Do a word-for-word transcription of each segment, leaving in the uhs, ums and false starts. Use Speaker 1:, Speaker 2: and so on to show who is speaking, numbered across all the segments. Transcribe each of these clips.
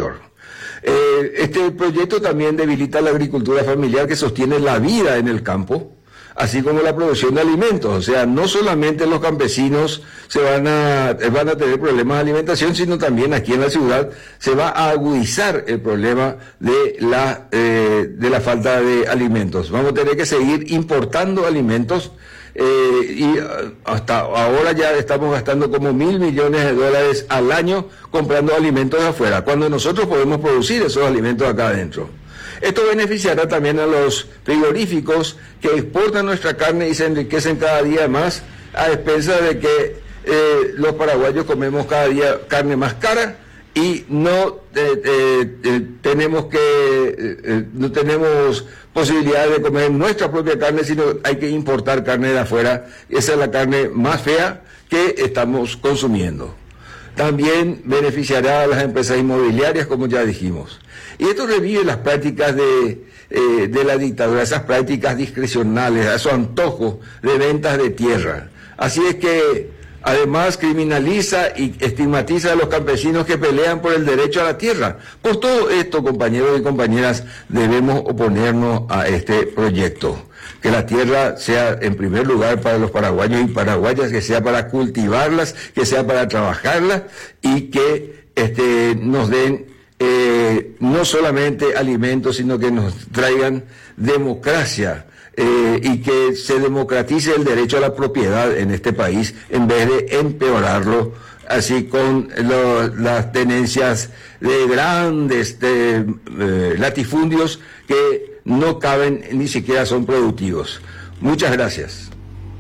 Speaker 1: interior. Eh, este proyecto también debilita la agricultura familiar que sostiene la vida en el campo, así como la producción de alimentos. O sea, no solamente los campesinos se van a, van a tener problemas de alimentación, sino también aquí en la ciudad se va a agudizar el problema de la, eh, de la falta de alimentos. Vamos a tener que seguir importando alimentos, eh, y hasta ahora ya estamos gastando como mil millones de dólares al año comprando alimentos de afuera, cuando nosotros podemos producir esos alimentos acá adentro. Esto beneficiará también a los frigoríficos que exportan nuestra carne y se enriquecen cada día más, a expensas de que eh, los paraguayos comemos cada día carne más cara y no eh, eh, eh, tenemos que eh, eh, no tenemos posibilidad de comer nuestra propia carne, sino hay que importar carne de afuera. Esa es la carne más fea que estamos consumiendo. También beneficiará a las empresas inmobiliarias, como ya dijimos. Y esto revive las prácticas de, eh, de la dictadura, esas prácticas discrecionales, esos antojos de ventas de tierra. Así es que, además, criminaliza y estigmatiza a los campesinos que pelean por el derecho a la tierra. Por todo esto, compañeros y compañeras, debemos oponernos a este proyecto. Que la tierra sea en primer lugar para los paraguayos y paraguayas, que sea para cultivarlas, que sea para trabajarlas y que este, nos den eh, no solamente alimentos, sino que nos traigan democracia eh, y que se democratice el derecho a la propiedad en este país en vez de empeorarlo, así con lo, las tenencias de grandes de, eh, latifundios que no caben, ni siquiera son productivos. Muchas gracias.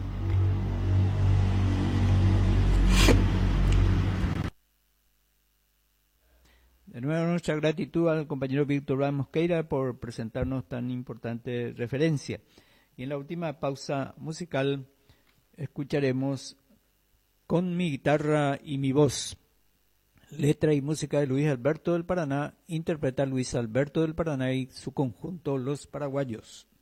Speaker 2: De nuevo, nuestra gratitud al compañero Víctor Blas Mosqueira por presentarnos tan importante referencia. Y en la última pausa musical escucharemos Con mi guitarra y mi voz. Letra y música de Luis Alberto del Paraná, interpreta Luis Alberto del Paraná y su conjunto Los Paraguayos.